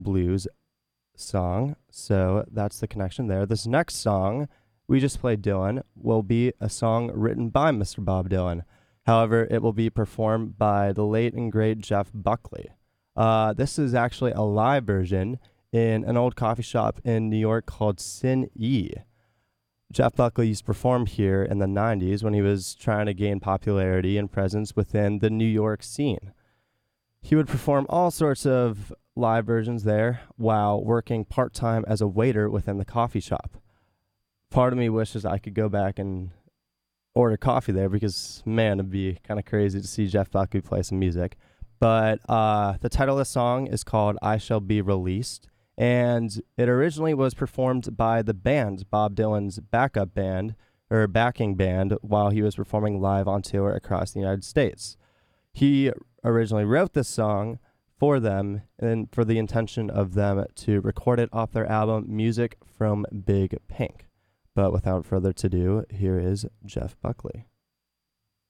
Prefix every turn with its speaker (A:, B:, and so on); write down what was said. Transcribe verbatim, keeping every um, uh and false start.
A: blues song. So that's the connection there. This next song we just played Dylan will be a song written by Mister Bob Dylan. However, it will be performed by the late and great Jeff Buckley. Uh, this is actually a live version in an old coffee shop in New York called Sin E. Jeff Buckley used to perform here in the nineties when he was trying to gain popularity and presence within the New York scene. He would perform all sorts of live versions there while working part-time as a waiter within the coffee shop. Part of me wishes I could go back and order coffee there because, man, it'd be kind of crazy to see Jeff Buckley play some music. But uh, the title of the song is called I Shall Be Released, and it originally was performed by the band, Bob Dylan's backup band, or backing band, while he was performing live on tour across the United States. He originally wrote this song for them and for the intention of them to record it off their album Music from Big Pink. But without further ado, here is Jeff Buckley.